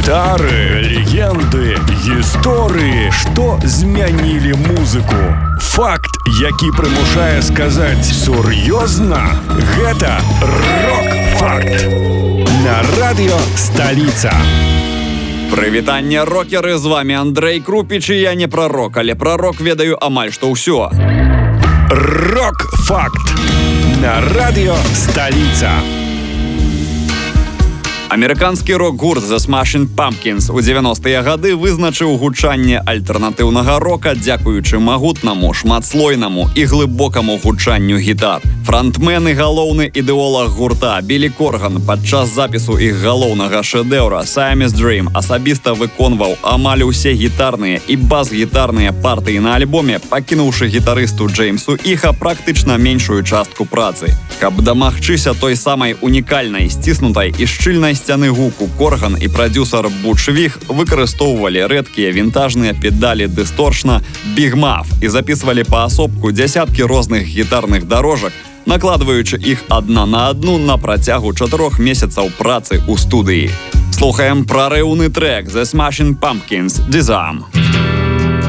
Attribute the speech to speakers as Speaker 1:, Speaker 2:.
Speaker 1: Гітары, легенды, гісторыі, што змянілі музыку. Факт, які прымушае сказаць сур'ёзна, гэта рок-факт. На радыё «Сталіца».
Speaker 2: Прывітанне, рокеры, з вами Андрэй Крупіч, і я не прарок, але пра рок ведаю амаль што ўсё.
Speaker 1: Рок-факт. На радыё «Сталіца».
Speaker 2: Амерыканскі рок-гурт The Smashing Pumpkins у 90-е гады вызначыў гучанне альтэрнатыўнага рока дзякуючы магутнаму, шматслойнаму і глыбокаму гучанню гітар. Франтмен і галоўны ідэолаг гурта Білі Корган падчас запісу іх галоўнага шэдэўра Siamese Dream асабіста выконваў амаль усе гітарныя і бас-гітарныя партыі на альбоме, пакінуўшы гітарысту Джеймсу Іха практычна меншую частку працы. Каб дамагчыся той самай унікальнай, сціснутай і шчыльнай сцяны гуку, Корган і прадзюсар Буч Віг выкарыстоўвалі рэдкія вінтажныя педалі дысторшна Big Muff і запісвалі паасобку дзясяткі розных гітарных дарожак, накладваючы іх адна на адну на працягу 4 месяцаў працы ў студыі. Слухаем прарыўны трэк The Smashing Pumpkins «Disarm».